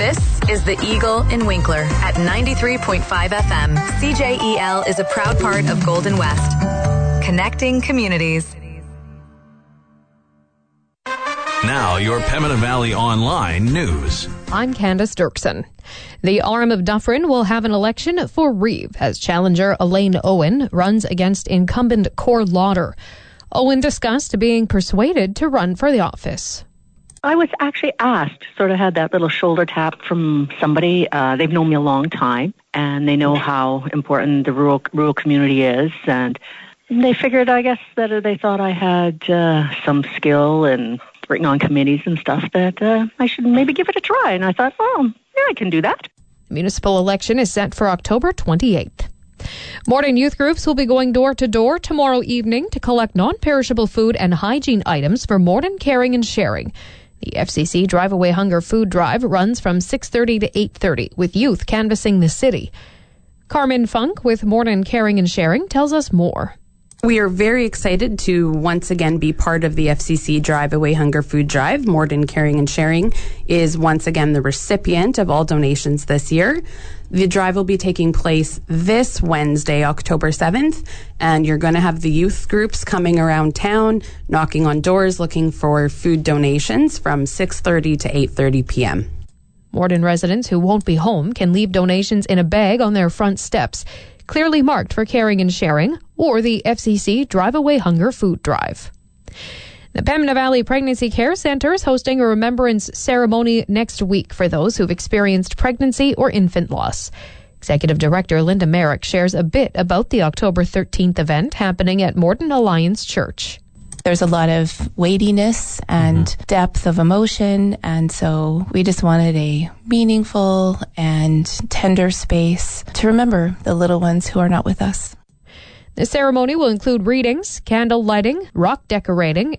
This is the Eagle in Winkler at 93.5 FM. CJEL is a proud part of Golden West. Connecting communities. Now, your Pembina Valley Online news. I'm Candace Dirksen. The arm of Dufferin will have an election for Reeve as challenger Elaine Owen runs against incumbent Cor Lauder. Owen discussed being persuaded to run for the office. I was actually asked, sort of had that little shoulder tap from somebody. They've known me a long time, and they know how important the rural community is, and they figured, I guess, that they thought I had some skill in working on committees and stuff, that I should maybe give it a try. And I thought, well, yeah, I can do that. The municipal election is set for October 28th. Morden youth groups will be going door to door tomorrow evening to collect non-perishable food and hygiene items for Morden Caring and Sharing. The FCC Drive Away Hunger Food Drive runs from 6:30 to 8:30 with youth canvassing the city. Carmen Funk with Morden Caring and Sharing tells us more. We are very excited to once again be part of the FCC Drive Away Hunger Food Drive. Morden Caring and Sharing is once again the recipient of all donations this year. The drive will be taking place this Wednesday, October 7th, and you're going to have the youth groups coming around town, knocking on doors, looking for food donations from 6:30 to 8:30 p.m. Morden residents who won't be home can leave donations in a bag on their front steps, clearly marked for Caring and Sharing or the FCC Drive Away Hunger Food Drive. The Pembina Valley Pregnancy Care Centre is hosting a remembrance ceremony next week for those who've experienced pregnancy or infant loss. Executive Director Linda Merrick shares a bit about the October 13th event happening at Morden Alliance Church. There's a lot of weightiness and depth of emotion, and so we just wanted a meaningful and tender space to remember the little ones who are not with us. The ceremony will include readings, candle lighting, rock decorating,